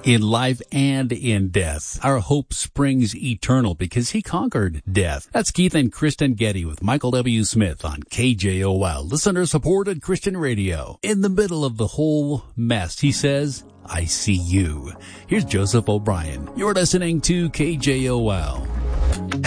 In life and in death, our hope springs eternal because he conquered death. That's Keith and Kristen Getty with Michael W. Smith on KJOL, listener-supported Christian radio. In the middle of the whole mess, he says, I see you. Here's Joseph O'Brien. You're listening to KJOL.